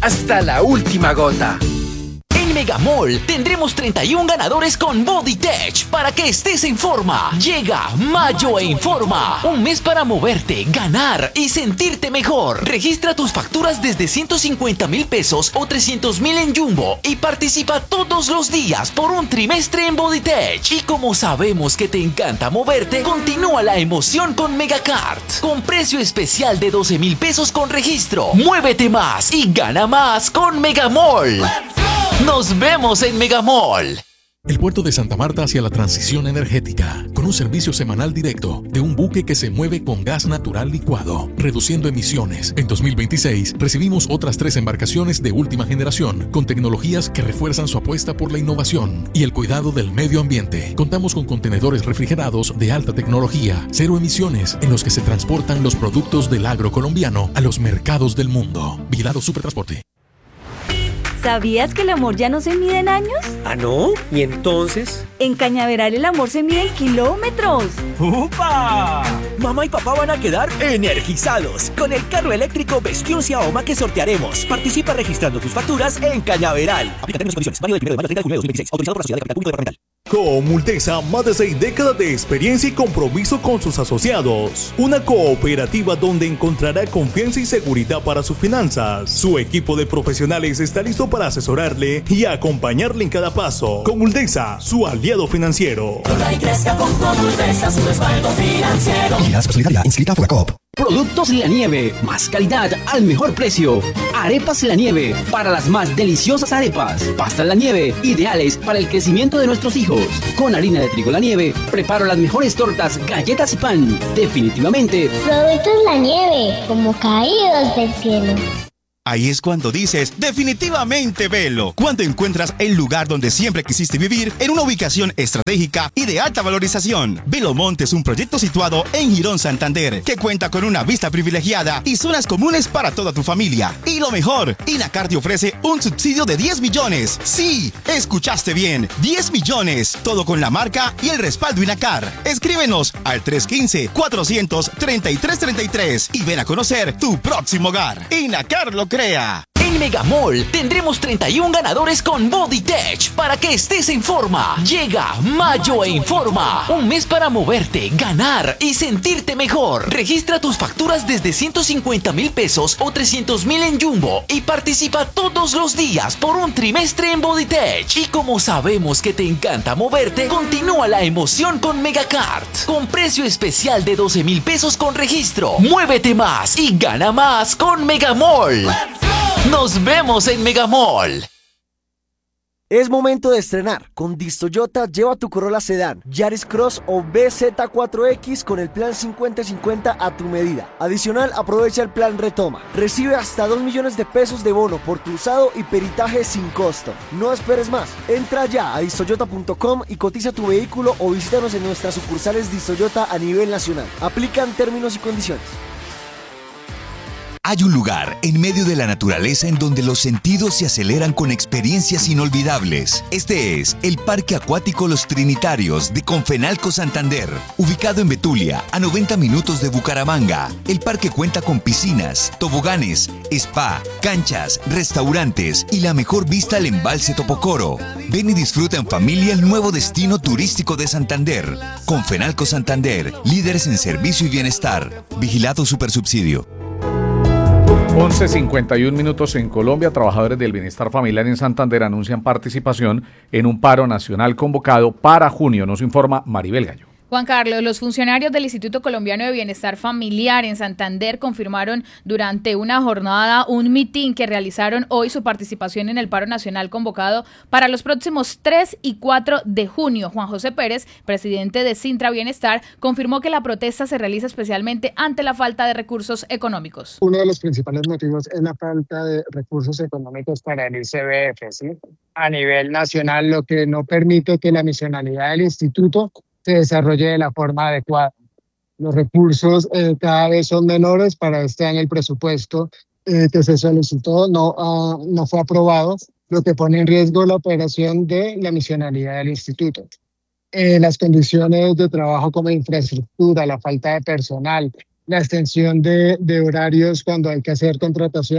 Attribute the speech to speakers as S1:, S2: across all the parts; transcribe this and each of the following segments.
S1: hasta la última gota.
S2: En Megamall tendremos 31 ganadores con BodyTech para que estés en forma. Llega Mayo en Forma. Un mes para moverte, ganar y sentirte mejor. Registra tus facturas desde 150,000 pesos o 300,000 en Jumbo y participa todos los días por un trimestre en BodyTech. Y como sabemos que te encanta moverte, continúa la emoción con Megacard. Con precio especial de 12,000 pesos con registro. Muévete más y gana más con Megamall. ¡Nos vemos en Megamall!
S3: El puerto de Santa Marta hacia la transición energética, con un servicio semanal directo de un buque que se mueve con gas natural licuado, reduciendo emisiones. En 2026 recibimos otras 3 embarcaciones de última generación, con tecnologías que refuerzan su apuesta por la innovación y el cuidado del medio ambiente. Contamos con contenedores refrigerados de alta tecnología, 0 emisiones, en los que se transportan los productos del agro colombiano a los mercados del mundo. Vigilado Supertransporte.
S4: ¿Sabías que el amor ya no se mide en años?
S1: ¿Ah, no? ¿Y entonces?
S4: En Cañaveral el amor se mide en kilómetros.
S5: ¡Upa! Mamá y papá van a quedar energizados con el carro eléctrico Vestion Xiaoma que sortearemos. Participa registrando tus facturas en Cañaveral. Aplica términos y condiciones. Válido del 1 de mayo al 30 de junio de 2026. Autorizado por la Sociedad de Capital Público Departamental.
S6: Con Multesa, más de 6 décadas de experiencia y compromiso con sus asociados. Una cooperativa donde encontrará confianza y seguridad para sus finanzas. Su equipo de profesionales está listo para asesorarle y acompañarle en cada paso. Con Multesa, su aliado financiero.
S7: Corra y crezca con Multesa, su respaldo financiero.
S8: Vigilado Solidaria, inscrita a Furacop.
S9: Productos La Nieve, más calidad al mejor precio. Arepas La Nieve, para las más deliciosas arepas. Pastas La Nieve, ideales para el crecimiento de nuestros hijos. Con harina de trigo La Nieve, preparo las mejores tortas, galletas y pan. Definitivamente,
S10: Productos La Nieve, como caídos del cielo.
S11: Ahí es cuando dices, definitivamente Velo. Cuando encuentras el lugar donde siempre quisiste vivir, en una ubicación estratégica y de alta valorización. Velomonte es un proyecto situado en Girón, Santander, que cuenta con una vista privilegiada y zonas comunes para toda tu familia. Y lo mejor, Inacar te ofrece un subsidio de 10 millones. Sí, escuchaste bien, 10 millones. Todo con la marca y el respaldo Inacar. Escríbenos al 315-400-3333 y ven a conocer tu próximo hogar. Inacar lo crea.
S2: En Megamall tendremos 31 ganadores con BodyTech para que estés en forma. Llega Mayo en Forma. Un mes para moverte, ganar y sentirte mejor. Registra tus facturas desde 150,000 pesos o 300,000 en Jumbo y participa todos los días por un trimestre en BodyTech. Y como sabemos que te encanta moverte, continúa la emoción con Megacard. Con precio especial de 12,000 pesos con registro. Muévete más y gana más con Megamall. ¡Nos vemos en Megamall!
S12: Es momento de estrenar. Con Distoyota lleva tu Corolla Sedán, Yaris Cross o BZ4X con el plan 50-50 a tu medida. Adicional, aprovecha el plan Retoma. Recibe hasta 2 millones de pesos de bono por tu usado y peritaje sin costo. No esperes más. Entra ya a distoyota.com y cotiza tu vehículo o visítanos en nuestras sucursales Distoyota a nivel nacional. Aplican términos y condiciones.
S13: Hay un lugar en medio de la naturaleza en donde los sentidos se aceleran con experiencias inolvidables. Este es el Parque Acuático Los Trinitarios de Confenalco Santander. Ubicado en Betulia, a 90 minutos de Bucaramanga, el parque cuenta con piscinas, toboganes, spa, canchas, restaurantes y la mejor vista al embalse Topocoro. Ven y disfruta en familia el nuevo destino turístico de Santander. Confenalco Santander, líderes en servicio y bienestar. Vigilado Supersubsidio.
S14: 11:51 minutos en Colombia. Trabajadores del bienestar familiar en Santander anuncian participación en un paro nacional convocado para junio. Nos informa Maribel Gallo.
S15: Juan Carlos, los funcionarios del Instituto Colombiano de Bienestar Familiar en Santander confirmaron durante una jornada, un mitin que realizaron hoy, su participación en el paro nacional convocado para los próximos 3 y 4 de junio. Juan José Pérez, presidente de Sintra Bienestar, confirmó que la protesta se realiza especialmente ante la falta de recursos económicos.
S16: Uno de los principales motivos es la falta de recursos económicos para el ICBF, ¿sí? A nivel nacional, lo que no permite que la misionalidad del instituto se desarrolle de la forma adecuada. Los recursos cada vez son menores. Para este año el presupuesto que se solicitó no fue aprobado, lo que pone en riesgo la operación de la misionalidad del instituto. Las condiciones de trabajo como infraestructura, la falta de personal, la extensión de horarios cuando hay que hacer contratación,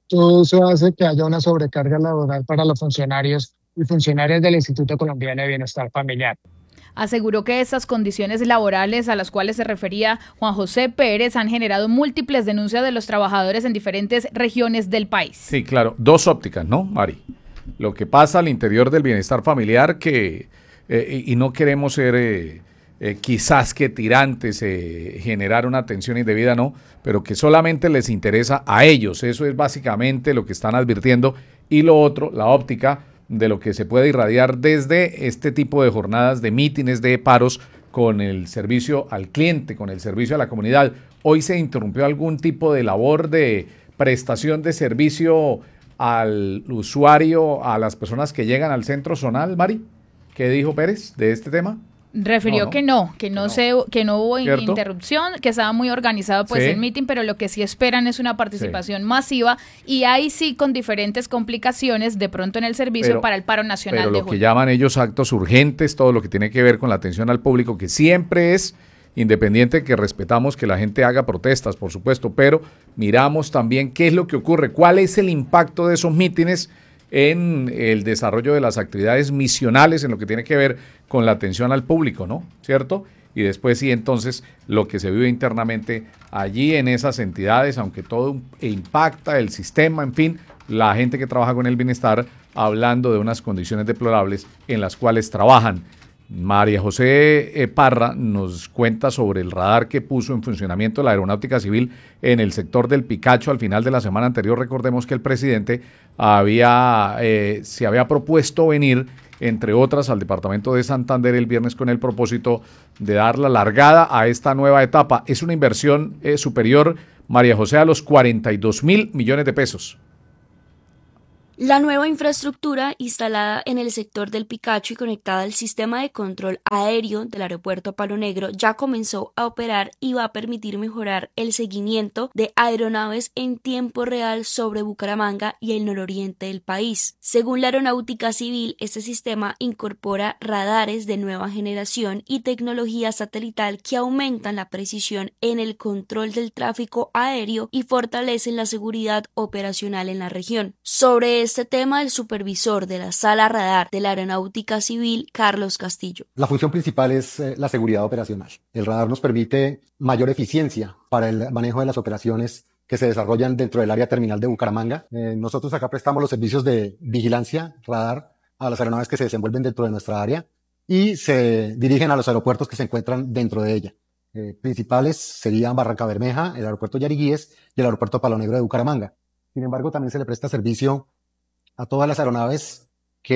S16: Todo eso hace que haya una sobrecarga laboral para los funcionarios y funcionarias del Instituto Colombiano de Bienestar Familiar.
S15: Aseguró que estas condiciones laborales a las cuales se refería Juan José Pérez han generado múltiples denuncias de los trabajadores en diferentes regiones del país.
S14: Sí, claro, dos ópticas, ¿no, Mari? Lo que pasa al interior del bienestar familiar que, y no queremos ser quizás que tirantes, generar una atención indebida, no, pero que solamente les interesa a ellos, eso es básicamente lo que están advirtiendo, y lo otro, la óptica de lo que se puede irradiar desde este tipo de jornadas, de mítines, de paros con el servicio al cliente, con el servicio a la comunidad. Hoy se interrumpió algún tipo de labor de prestación de servicio al usuario, a las personas que llegan al centro zonal, Mari. ¿Qué dijo Pérez de este tema?
S15: Refirió que no hubo
S14: ¿cierto?
S15: interrupción, que estaba muy organizado pues
S14: Sí.
S15: el meeting, pero lo que sí esperan es una participación masiva y ahí sí con diferentes complicaciones de pronto en el servicio para el paro nacional
S14: Pero
S15: de
S14: lo que
S15: junio.
S14: llaman ellos actos urgentes, todo lo que tiene que ver con la atención al público, que siempre es independiente, que respetamos que la gente haga protestas, por supuesto, pero miramos también qué es lo que ocurre, cuál es el impacto de esos mítines en el desarrollo de las actividades misionales, en lo que tiene que ver con la atención al público, ¿no? ¿Cierto? Y después sí, entonces, lo que se vive internamente allí en esas entidades, aunque todo impacta el sistema, en fin, la gente que trabaja con el bienestar, hablando de unas condiciones deplorables en las cuales trabajan. María José Parra nos cuenta sobre el radar que puso en funcionamiento la Aeronáutica Civil en el sector del Picacho al final de la semana anterior. Recordemos que el presidente se había propuesto venir, entre otras, al departamento de Santander el viernes con el propósito de dar la largada a esta nueva etapa. Es una inversión superior, María José, a los 42.000 millones de pesos.
S8: La nueva infraestructura instalada en el sector del Picacho y conectada al sistema de control aéreo del aeropuerto Palo Negro ya comenzó a operar y va a permitir mejorar el seguimiento de aeronaves en tiempo real sobre Bucaramanga y el nororiente del país. Según la Aeronáutica Civil, este sistema incorpora radares de nueva generación y tecnología satelital que aumentan la precisión en el control del tráfico aéreo y fortalecen la seguridad operacional en la región. Sobre este tema, el supervisor de la Sala Radar de la Aeronáutica Civil, Carlos Castillo.
S17: La función principal es la seguridad operacional. El radar nos permite mayor eficiencia para el manejo de las operaciones que se desarrollan dentro del área terminal de Bucaramanga. Nosotros acá prestamos los servicios de vigilancia radar a las aeronaves que se desenvuelven dentro de nuestra área y se dirigen a los aeropuertos que se encuentran dentro de ella. Principales serían Barrancabermeja, el aeropuerto Yariguíes y el aeropuerto Palo Negro de Bucaramanga. Sin embargo, también se le presta servicio a todas las aeronaves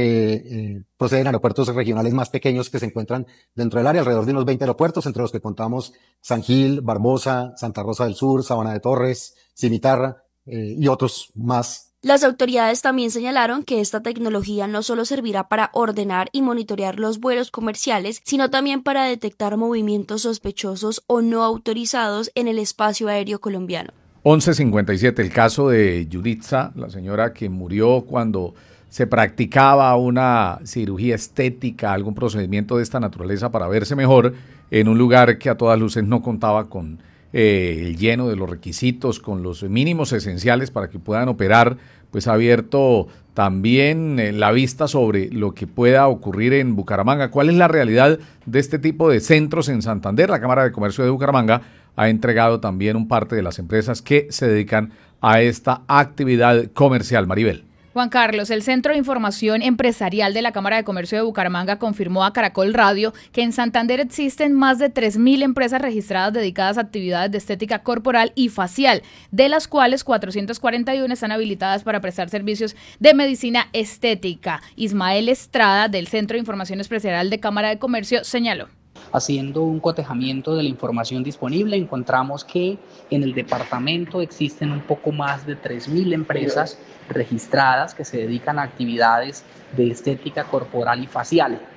S17: que proceden a aeropuertos regionales más pequeños que se encuentran dentro del área, alrededor de unos 20 aeropuertos, entre los que contamos San Gil, Barbosa, Santa Rosa del Sur, Sabana de Torres, Cimitarra y otros más.
S8: Las autoridades también señalaron que esta tecnología no solo servirá para ordenar y monitorear los vuelos comerciales, sino también para detectar movimientos sospechosos o no autorizados en el espacio aéreo colombiano.
S14: 11:57, el caso de Yulitza, la señora que murió cuando se practicaba una cirugía estética, algún procedimiento de esta naturaleza para verse mejor en un lugar que a todas luces no contaba con el lleno de los requisitos, con los mínimos esenciales para que puedan operar, pues ha abierto también la vista sobre lo que pueda ocurrir en Bucaramanga. ¿Cuál es la realidad de este tipo de centros en Santander? La Cámara de Comercio de Bucaramanga ha entregado también un parte de las empresas que se dedican a esta actividad comercial. Maribel.
S15: Juan Carlos, el Centro de Información Empresarial de la Cámara de Comercio de Bucaramanga confirmó a Caracol Radio que en Santander existen más de 3.000 empresas registradas dedicadas a actividades de estética corporal y facial, de las cuales 441 están habilitadas para prestar servicios de medicina estética. Ismael Estrada, del Centro de Información Empresarial de Cámara de Comercio, señaló.
S18: Haciendo un cotejamiento de la información disponible, encontramos que en el departamento existen un poco más de 3.000 empresas registradas que se dedican a actividades de estética corporal y facial.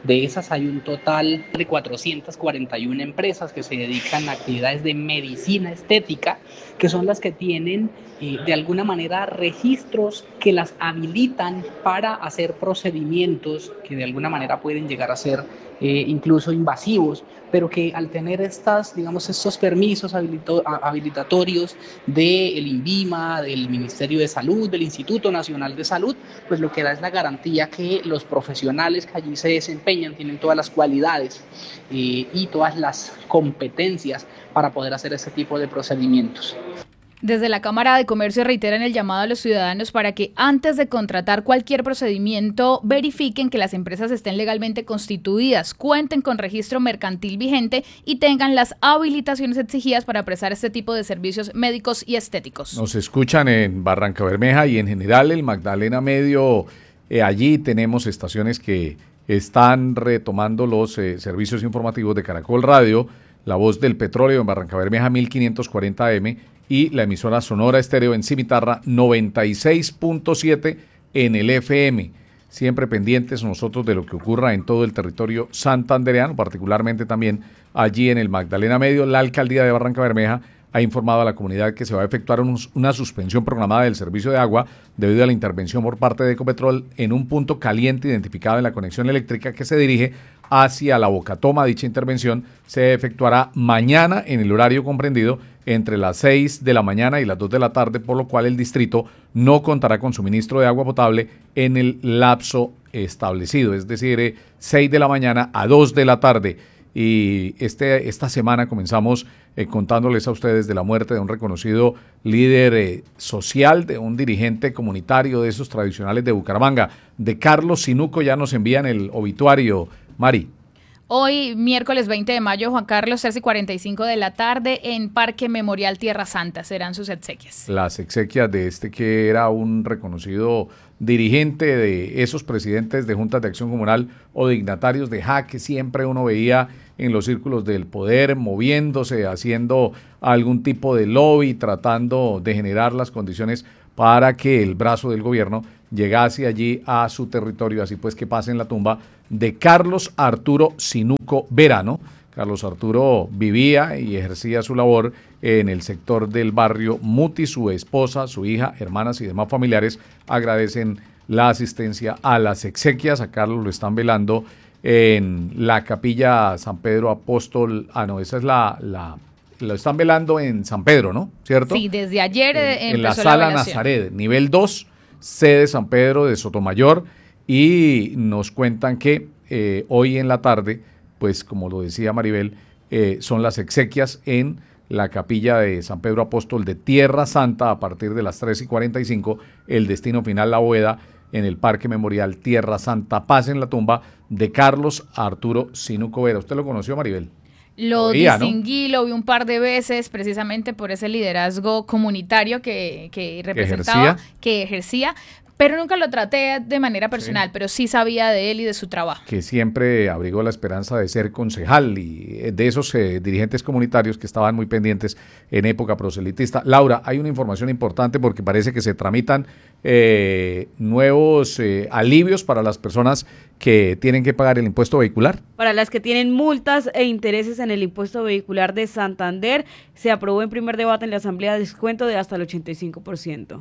S18: De esas hay un total de 441 empresas que se dedican a actividades de medicina estética, que son las que tienen de alguna manera registros que las habilitan para hacer procedimientos que de alguna manera pueden llegar a ser incluso invasivos, pero que al tener estos permisos habilitatorios del INVIMA, del Ministerio de Salud, del Instituto Nacional de Salud, pues lo que da es la garantía que los profesionales que allí se desempeñan tienen todas las cualidades y todas las competencias para poder hacer ese tipo de procedimientos.
S15: Desde la Cámara de Comercio reiteran el llamado a los ciudadanos para que antes de contratar cualquier procedimiento verifiquen que las empresas estén legalmente constituidas, cuenten con registro mercantil vigente y tengan las habilitaciones exigidas para prestar este tipo de servicios médicos y estéticos.
S14: Nos escuchan en Barrancabermeja y en general el Magdalena Medio. Allí tenemos estaciones que están retomando los servicios informativos de Caracol Radio, La Voz del Petróleo en Barrancabermeja 1540 AM y la emisora Sonora Estéreo en Cimitarra 96.7 en el FM. Siempre pendientes nosotros de lo que ocurra en todo el territorio santandereano, particularmente también allí en el Magdalena Medio. La alcaldía de Barrancabermeja ha informado a la comunidad que se va a efectuar una suspensión programada del servicio de agua debido a la intervención por parte de Ecopetrol en un punto caliente identificado en la conexión eléctrica que se dirige hacia la Bocatoma. Dicha intervención se efectuará mañana en el horario comprendido entre las 6 de la mañana y las 2 de la tarde, por lo cual el distrito no contará con suministro de agua potable en el lapso establecido, es decir, 6 de la mañana a 2 de la tarde. Y esta semana comenzamos contándoles a ustedes de la muerte de un reconocido líder social, de un dirigente comunitario de esos tradicionales de Bucaramanga, de Carlos Sinuco. Ya nos envían el obituario, Mari.
S15: Hoy, miércoles 20 de mayo, Juan Carlos, 3:45 de la tarde, en Parque Memorial Tierra Santa, serán sus exequias.
S14: Las exequias de que era un reconocido dirigente de esos presidentes de juntas de acción comunal o dignatarios de JA que siempre uno veía en los círculos del poder, moviéndose, haciendo algún tipo de lobby, tratando de generar las condiciones para que el brazo del gobierno llegase allí a su territorio. Así pues, que pase en la tumba de Carlos Arturo Sinuco Vera, ¿no? Carlos Arturo vivía y ejercía su labor en el sector del barrio Muti. Su esposa, su hija, hermanas y demás familiares agradecen la asistencia a las exequias. A Carlos lo están velando en la capilla San Pedro Apóstol. Esa es lo están velando en San Pedro, ¿no? ¿Cierto?
S15: Sí, desde ayer
S14: en la sala Nazaret, nivel 2, sede San Pedro de Sotomayor, y nos cuentan que hoy en la tarde, pues como lo decía Maribel, son las exequias en la capilla de San Pedro Apóstol de Tierra Santa a partir de las 3:45, el destino final La Bóveda en el Parque Memorial Tierra Santa. Paz en la tumba de Carlos Arturo Sinuco Vera. ¿Usted lo conoció, Maribel?
S15: Lo distinguí, ¿no? Lo vi un par de veces precisamente por ese liderazgo comunitario que representaba, que ejercía, pero nunca lo traté de manera personal, pero sí sabía de él y de su trabajo. Que
S14: siempre abrigó la esperanza de ser concejal y de esos dirigentes comunitarios que estaban muy pendientes en época proselitista. Laura, hay una información importante porque parece que se tramitan nuevos alivios para las personas que tienen que pagar el impuesto vehicular.
S19: Para las que tienen multas e intereses en el impuesto vehicular de Santander, se aprobó en primer debate en la Asamblea de descuento de hasta el 85%.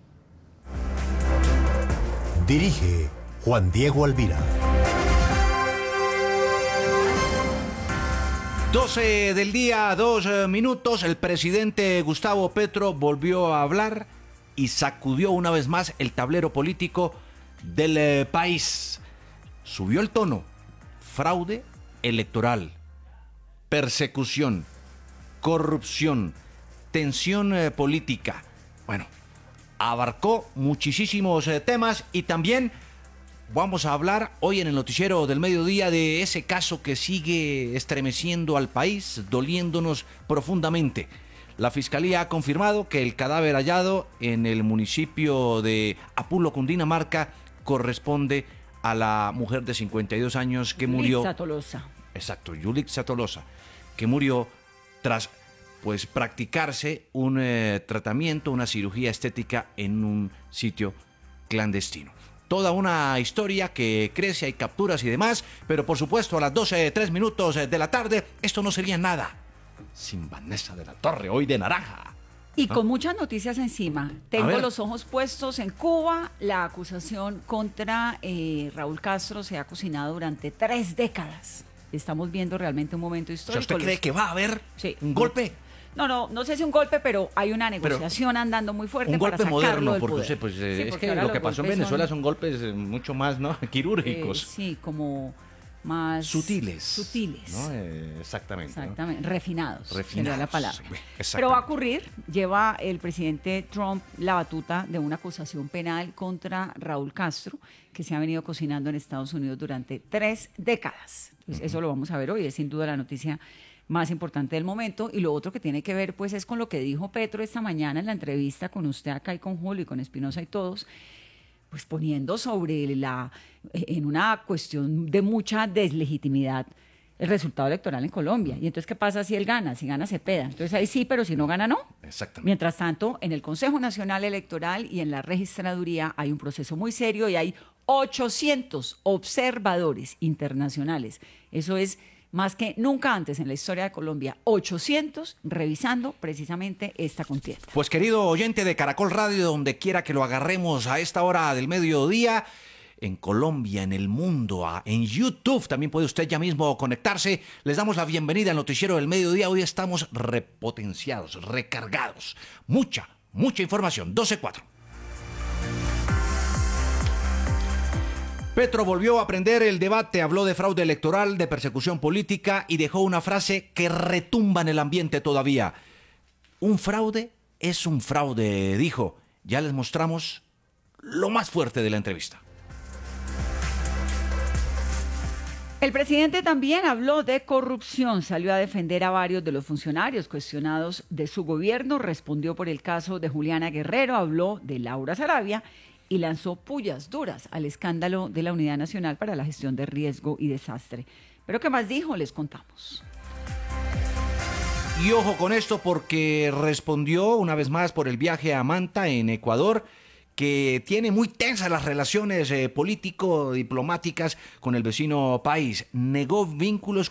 S20: Dirige Juan Diego Alvira. 12 del día, 2 minutos. El presidente Gustavo Petro volvió a hablar y sacudió una vez más el tablero político del país. Subió el tono. Fraude electoral, persecución, corrupción, tensión política. Bueno, abarcó muchísimos temas y también vamos a hablar hoy en el noticiero del mediodía de ese caso que sigue estremeciendo al país, doliéndonos profundamente. La Fiscalía ha confirmado que el cadáver hallado en el municipio de Apulo, Cundinamarca, corresponde a la mujer de 52 años que murió.
S19: Yulitza Tolosa.
S20: Exacto, Yulitza Tolosa, que murió tras practicarse un tratamiento, una cirugía estética en un sitio clandestino. toda una historia que crece, hay capturas y demás, pero por supuesto a las 12:03 de la tarde, esto no sería nada sin Vanessa de la Torre, hoy de naranja.
S2: Y con muchas noticias encima. Tengo los ojos puestos en Cuba. La acusación contra Raúl Castro se ha cocinado durante 3 décadas. Estamos viendo realmente un momento histórico.
S20: O sea, ¿usted cree que va a haber un golpe?
S2: No sé si un golpe, pero hay una negociación andando muy fuerte para sacarlo
S20: moderno,
S2: del poder.
S20: porque pues,
S2: Sí,
S20: es
S2: porque
S20: que
S2: ahora
S20: lo que
S2: los
S20: pasó en
S2: golpes
S20: Venezuela son golpes mucho más, ¿no?, quirúrgicos.
S2: Sí, como más
S20: sutiles.
S2: ¿no?
S20: Exactamente.
S2: Refinados, sería la palabra.
S20: Exactamente.
S2: Pero va a ocurrir. Lleva el presidente Trump la batuta de una acusación penal contra Raúl Castro, que se ha venido cocinando en Estados Unidos durante 3 décadas. Entonces, eso lo vamos a ver hoy. Es sin duda la noticia más importante del momento. Y lo otro que tiene que ver, pues, es con lo que dijo Petro esta mañana en la entrevista con usted acá y con Julio y con Espinosa y todos, pues poniendo en una cuestión de mucha deslegitimidad el resultado electoral en Colombia. Y entonces, ¿qué pasa si él gana? Si gana, Cepeda. Entonces ahí sí, pero si no gana, no.
S20: Exactamente.
S2: Mientras tanto, en el Consejo Nacional Electoral y en la registraduría hay un proceso muy serio y hay 800 observadores internacionales. Eso es más que nunca antes en la historia de Colombia, 800 revisando precisamente esta contienda.
S20: Pues querido oyente de Caracol Radio, donde quiera que lo agarremos a esta hora del mediodía, en Colombia, en el mundo, en YouTube, también puede usted ya mismo conectarse. Les damos la bienvenida al noticiero del mediodía. Hoy estamos repotenciados, recargados. Mucha información. 12:04. Petro volvió a prender el debate, habló de fraude electoral, de persecución política y dejó una frase que retumba en el ambiente todavía. Un fraude es un fraude, dijo. Ya les mostramos lo más fuerte de la entrevista.
S2: El presidente también habló de corrupción, salió a defender a varios de los funcionarios cuestionados de su gobierno, respondió por el caso de Juliana Guerrero, habló de Laura Sarabia y lanzó pullas duras al escándalo de la Unidad Nacional para la Gestión de Riesgo y Desastre. Pero ¿qué más dijo? Les contamos.
S20: Y ojo con esto porque respondió una vez más por el viaje a Manta en Ecuador, que tiene muy tensas las relaciones político-diplomáticas con el vecino país. Negó vínculos